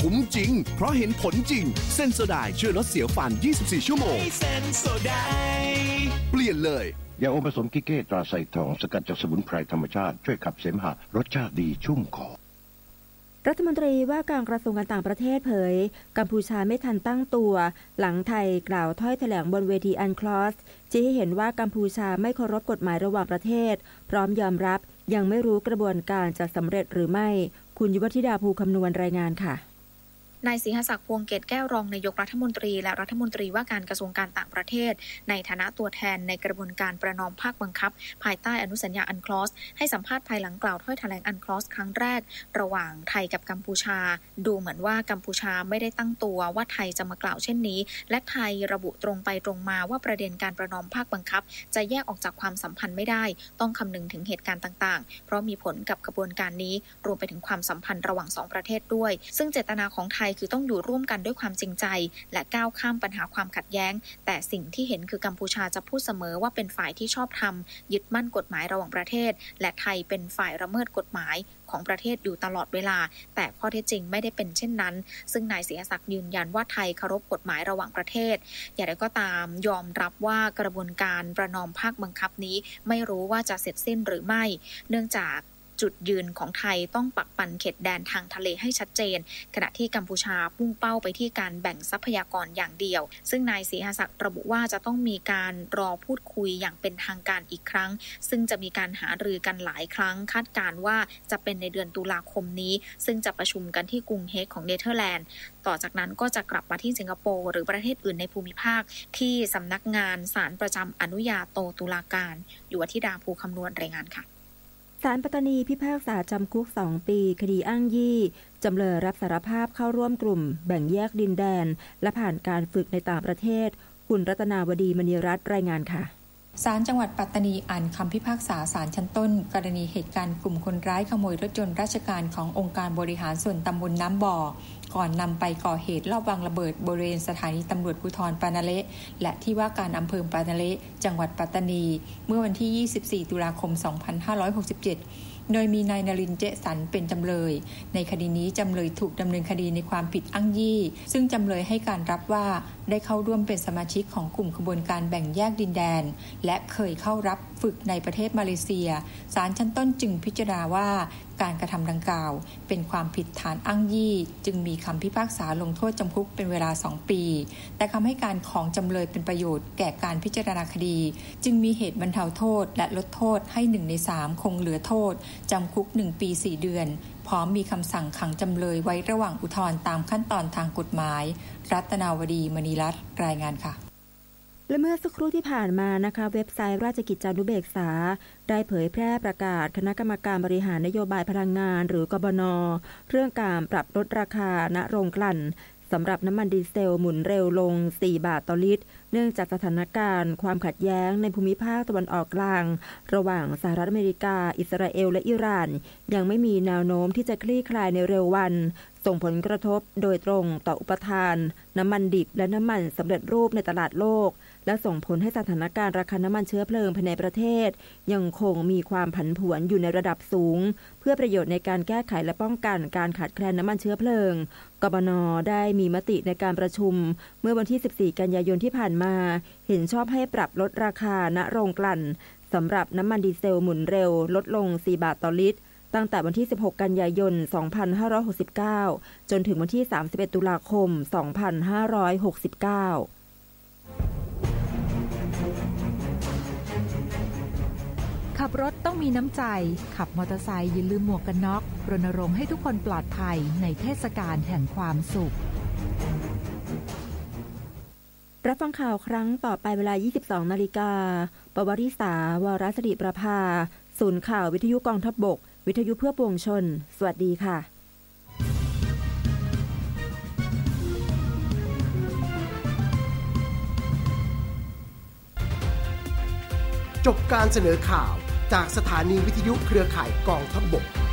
คุ้มจริงเพราะเห็นผลจริงเซนโซไดช่วยลดเสียวฟัน24ชั่วโมงเซนโซไดเปลี่ยนเลยยาอมผสมกิเก้ตราไซทองสกัดจากสมุนไพรธรรมชาติช่วยขับเสมหะรสชาติดีชุ่มคอรัฐมนตรีว่าการกระทรวงการต่างประเทศเผยกัมพูชาไม่ทันตั้งตัวหลังไทยกล่าวถ้อยแถลงบนเวทีอันคลอสชี้ให้เห็นว่ากัมพูชาไม่เคารพกฎหมายระหว่างประเทศพร้อมยอมรับยังไม่รู้กระบวนการจะสำเร็จหรือไม่คุณยุวธิดาภูคำนวณรายงานค่ะนายศรีหศักดิ์พวงเกตแก้วรองนายกรัฐมนตรีและรัฐมนตรีว่าการกระทรวงการต่างประเทศในฐานะตัวแทนในกระบวนการประนอมภาคบังคับภายใต้อนุสัญญาอันคลอสให้สัมภาษณ์ภายหลังกล่าวถ้อยแถลงอันคลอสครั้งแรกระหว่างไทยกับกัมพูชาดูเหมือนว่ากัมพูชาไม่ได้ตั้งตัวว่าไทยจะมากล่าวเช่นนี้และไทยระบุตรงไปตรงมาว่าประเด็นการประนอมภาคบังคับจะแยกออกจากความสัมพันธ์ไม่ได้ต้องคำนึงถึงเหตุการณ์ต่างๆเพราะมีผลกับกระบวนการนี้รวมไปถึงความสัมพันธ์ระหว่าง2ประเทศด้วยซึ่งเจตนาของไทยคือต้องอยู่ร่วมกันด้วยความจริงใจและก้าวข้ามปัญหาความขัดแย้งแต่สิ่งที่เห็นคือกัมพูชาจะพูดเสมอว่าเป็นฝ่ายที่ชอบธรรมยึดมั่นกฎหมายระหว่างประเทศและไทยเป็นฝ่ายละเมิดกฎหมายของประเทศอยู่ตลอดเวลาแต่ข้อเท็จจริงไม่ได้เป็นเช่นนั้นซึ่งนายศรีหศักดิ์ยืนยันว่าไทยเคารพกฎหมายระหว่างประเทศอย่างไรก็ตามยอมรับว่ากระบวนการประนอมภาคบังคับนี้ไม่รู้ว่าจะเสร็จสิ้นหรือไม่เนื่องจากจุดยืนของไทยต้องปักปันเขตแดนทางทะเลให้ชัดเจนขณะที่กัมพูชาพุ่งเป้าไปที่การแบ่งทรัพยากรอย่างเดียวซึ่งนายศรีหศักดิ์ระบุว่าจะต้องมีการรอพูดคุยอย่างเป็นทางการอีกครั้งซึ่งจะมีการหารือกันหลายครั้งคาดการณ์ว่าจะเป็นในเดือนตุลาคมนี้ซึ่งจะประชุมกันที่กรุงเฮกของเนเธอร์แลนด์ต่อจากนั้นก็จะกลับมาที่สิงคโปร์หรือประเทศอื่นในภูมิภาคที่สำนักงานศาลประจำอนุญาโตตุลาการยุวธิดาภูคำนวณรายงานค่ะศาลปัตตานีพิพากษาจำคุก2 ปีคดีอ้างยี่จำเลยรับสารภาพเข้าร่วมกลุ่มแบ่งแยกดินแดนและผ่านการฝึกในต่างประเทศคุณรัตนาวดีมณีรัตน์รายงานค่ะศาลจังหวัดปัตตานีอ่านคำพิพากษาศาลชั้นต้นกรณีเหตุการณ์กลุ่มคนร้ายขโมยรถยนต์ราชการขององค์การบริหารส่วนตำบลน้ำบ่อก่อนนำไปก่อเหตุลอบวางระเบิดบริเวณสถานีตำรวจภูธรปานาเละและที่ว่าการอำเภอปานาเละจังหวัดปัตตานีเมื่อวันที่24ตุลาคม2567โดยมีนายนรินทร์เจสันเป็นจำเลยในคดีนี้จำเลยถูกดำเนินคดีในความผิดอ้างยี่ซึ่งจำเลยให้การรับว่าได้เข้าร่วมเป็นสมาชิกของกลุ่มขบวนการแบ่งแยกดินแดนและเคยเข้ารับฝึกในประเทศมาเลเซียศาลชั้นต้นจึงพิจารณาว่าการกระทำดังกล่าวเป็นความผิดฐานอ้างยี่จึงมีคำพิพากษาลงโทษจำคุกเป็นเวลา2 ปีแต่คำให้การของจำเลยเป็นประโยชน์แก่การพิจารณาคดีจึงมีเหตุบรรเทาโทษและลดโทษให้1 ใน 3คงเหลือโทษจำคุก1 ปี 4 เดือนพร้อมมีคำสั่งขังจำเลยไว้ระหว่างอุทธรณ์ตามขั้นตอนทางกฎหมายรัตนาวดีมณีรัตน์รายงานค่ะและเมื่อสักครู่ที่ผ่านมานะคะเว็บไซต์ราชกิจจานุเบกษาได้เผยแพร่ประกาศคณะกรรมการบริหารนโยบายพลังงานหรือกบน.เรื่องการปรับลดราคาณโรงกลั่นสำหรับน้ำมันดีเซลหมุนเร็วลง4 บาทต่อลิตรเนื่องจากสถานการณ์ความขัดแย้งในภูมิภาคตะวันออกกลางระหว่างสหรัฐอเมริกาอิสราเอลและอิหร่านยังไม่มีแนวโน้มที่จะคลี่คลายในเร็ววันส่งผลกระทบโดยตรงต่ออุปทานน้ำมันดิบและน้ำมันสำเร็จรูปในตลาดโลกและส่งผลให้สถานการณ์ราคาน้ำมันเชื้อเพลิงภายในประเทศยังคงมีความผันผวนอยู่ในระดับสูงเพื่อประโยชน์ในการแก้ไขและป้องกันการขาดแคลนน้ำมันเชื้อเพลิงกบน.ได้มีมติในการประชุมเมื่อวันที่14 กันยายนที่ผ่านมาเห็นชอบให้ปรับลดราคาณโรงกลั่นสำหรับน้ำมันดีเซลหมุนเร็วลดลง4 บาทต่อลิตรตั้งแต่วันที่16 กันยายน 2569 จนถึงวันที่31 ตุลาคม 2569 ขับรถต้องมีน้ำใจขับมอเตอร์ไซค์อย่าลืมหมวกกันน็อกรณรงค์ให้ทุกคนปลอดภัยในเทศกาลแห่งความสุขรับฟังข่าวครั้งต่อไปเวลา 22:00 น.ปวริษาวรสิริประภาศูนย์ข่าววิทยุกองทัพบกวิทยุเพื่อปวงชนสวัสดีค่ะจบการเสนอข่าวจากสถานีวิทยุเครือข่ายกองทัพบก